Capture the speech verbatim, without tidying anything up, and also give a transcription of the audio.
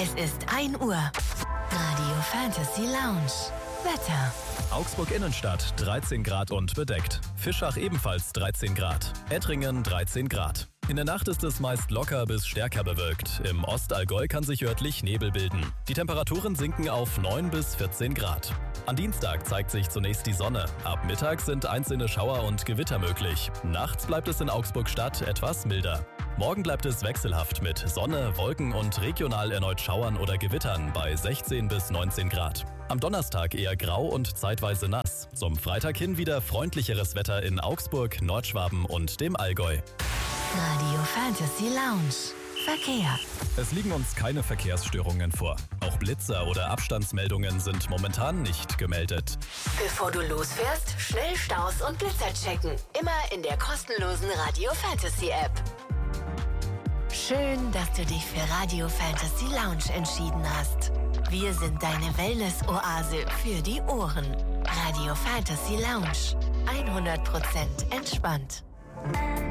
Es ist ein Uhr. Radio Fantasy Lounge. Wetter. Augsburg Innenstadt dreizehn Grad und bedeckt. Fischach ebenfalls dreizehn Grad. Ettringen dreizehn Grad. In der Nacht ist es meist locker bis stärker bewölkt. Im Ostallgäu kann sich örtlich Nebel bilden. Die Temperaturen sinken auf neun bis vierzehn Grad. An Dienstag zeigt sich zunächst die Sonne. Ab Mittag sind einzelne Schauer und Gewitter möglich. Nachts bleibt es in Augsburg-Stadt etwas milder. Morgen bleibt es wechselhaft mit Sonne, Wolken und regional erneut Schauern oder Gewittern bei sechzehn bis neunzehn Grad. Am Donnerstag eher grau und zeitweise nass. Zum Freitag hin wieder freundlicheres Wetter in Augsburg, Nordschwaben und dem Allgäu. Radio Fantasy Lounge. Verkehr. Es liegen uns keine Verkehrsstörungen vor. Auch Blitzer oder Abstandsmeldungen sind momentan nicht gemeldet. Bevor du losfährst, schnell Staus und Blitzer checken. Immer in der kostenlosen Radio Fantasy App. Schön, dass du dich für Radio Fantasy Lounge entschieden hast. Wir sind deine Wellness-Oase für die Ohren. Radio Fantasy Lounge. hundert Prozent entspannt.